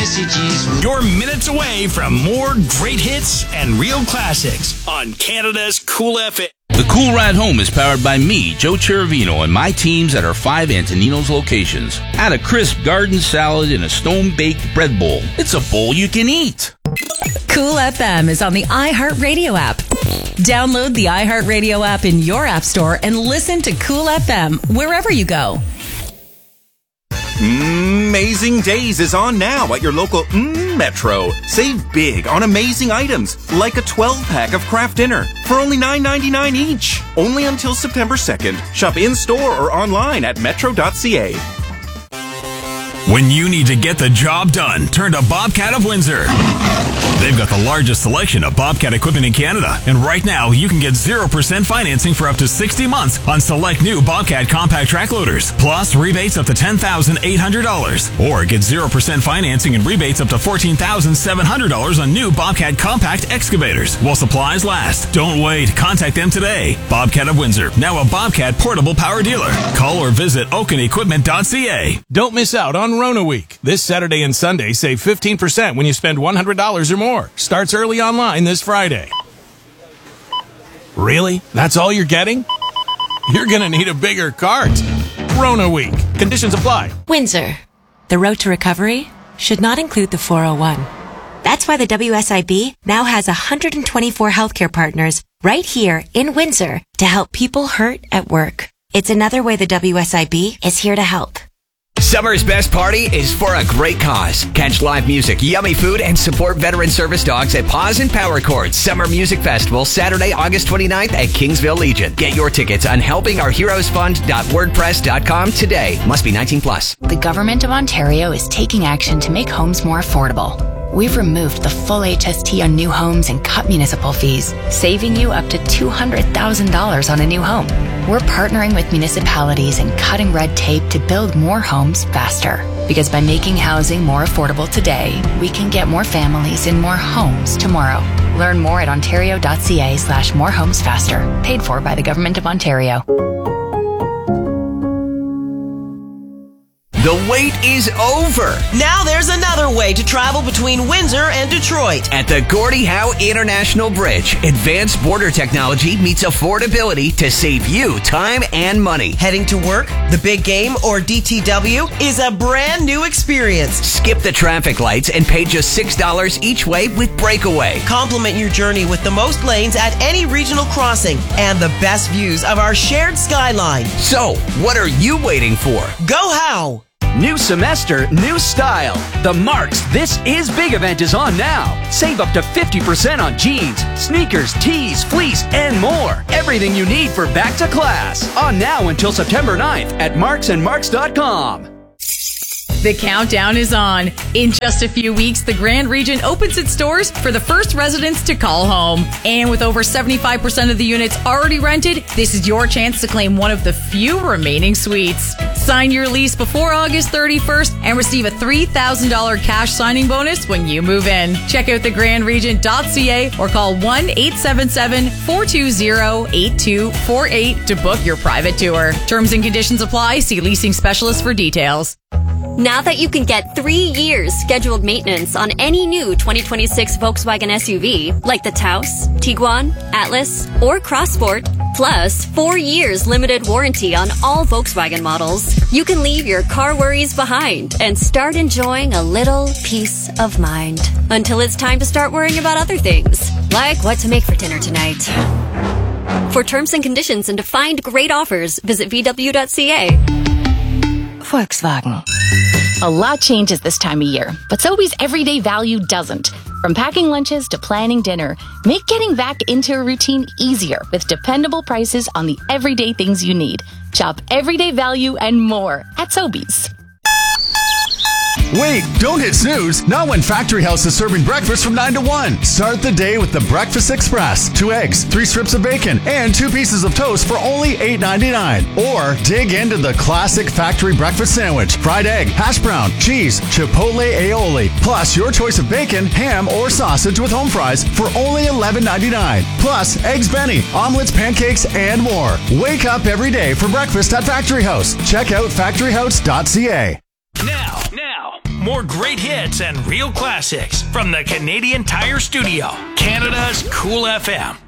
messages. You're minutes away from more great hits and real classics on Canada's Cool FM. The Cool Ride Home is powered by me, Joe Cherovino, and my teams at our 5 Antonino's locations. Add a crisp garden salad in a stone-baked bread bowl. It's a bowl you can eat. Cool FM is on the iHeartRadio app. Download the iHeartRadio app in your app store and listen to Cool FM wherever you go. Amazing Days is on now at your local Metro. Save big on amazing items like a 12-pack of Kraft Dinner for only $9.99 each. Only until September 2nd. Shop in-store or online at metro.ca. When you need to get the job done, turn to Bobcat of Windsor. They've got the largest selection of Bobcat equipment in Canada, and right now you can get 0% financing for up to 60 months on select new Bobcat compact track loaders, plus rebates up to $10,800, or get 0% financing and rebates up to $14,700 on new Bobcat compact excavators while supplies last. Don't wait. Contact them today. Bobcat of Windsor, now a Bobcat portable power dealer. Call or visit oakenequipment.ca. Don't miss out on Rona Week. This Saturday and Sunday, save 15% when you spend $100 or more. Starts early online this Friday. Really? That's all you're getting? You're going to need a bigger cart. Rona Week. Conditions apply. Windsor. The road to recovery should not include the 401. That's why the WSIB now has 124 healthcare partners right here in Windsor to help people hurt at work. It's another way the WSIB is here to help. Summer's best party is for a great cause. Catch live music, yummy food, and support veteran service dogs at Paws and Power Chords Summer Music Festival, Saturday, August 29th at Kingsville Legion. Get your tickets on helpingourheroesfund.wordpress.com today. Must be 19 plus. The Government of Ontario is taking action to make homes more affordable. We've removed the full HST on new homes and cut municipal fees, saving you up to $200,000 on a new home. We're partnering with municipalities and cutting red tape to build more homes faster. Because by making housing more affordable today, we can get more families in more homes tomorrow. Learn more at ontario.ca/morehomesfaster. Paid for by the Government of Ontario. The wait is over. Now there's another way to travel between Windsor and Detroit. At the Gordie Howe International Bridge, advanced border technology meets affordability to save you time and money. Heading to work, the big game, or DTW is a brand new experience. Skip the traffic lights and pay just $6 each way with Breakaway. Complement your journey with the most lanes at any regional crossing and the best views of our shared skyline. So, what are you waiting for? Go Howe! New semester, new style. The Marks This Is Big event is on now. Save up to 50% on jeans, sneakers, tees, fleece, and more. Everything you need for back to class. On now until September 9th at marksandmarks.com. The countdown is on. In just a few weeks, the Grand Region opens its doors for the first residents to call home. And with over 75% of the units already rented, this is your chance to claim one of the few remaining suites. Sign your lease before August 31st and receive a $3,000 cash signing bonus when you move in. Check out thegrandregent.ca or call 1-877-420-8248 to book your private tour. Terms and conditions apply. See leasing specialist for details. Now that you can get 3 years scheduled maintenance on any new 2026 Volkswagen SUV, like the Taos, Tiguan, Atlas, or Crossport, plus 4 years limited warranty on all Volkswagen models, you can leave your car worries behind and start enjoying a little peace of mind. Until it's time to start worrying about other things, like what to make for dinner tonight. For terms and conditions and to find great offers, visit VW.ca. Volkswagen. A lot changes this time of year, but Sobeys everyday value doesn't. From packing lunches to planning dinner, make getting back into a routine easier with dependable prices on the everyday things you need. Shop everyday value and more at Sobeys. Wait, don't hit snooze. Not when Factory House is serving breakfast from 9 to 1. Start the day with the Breakfast Express. 2 eggs, 3 strips of bacon, and 2 pieces of toast for only $8.99. Or dig into the classic factory breakfast sandwich. Fried egg, hash brown, cheese, chipotle aioli. Plus your choice of bacon, ham, or sausage with home fries for only $11.99. Plus eggs Benny, omelets, pancakes, and more. Wake up every day for breakfast at Factory House. Check out factoryhouse.ca. Now, more great hits and real classics from the Canadian Tire Studio, Canada's Cool FM.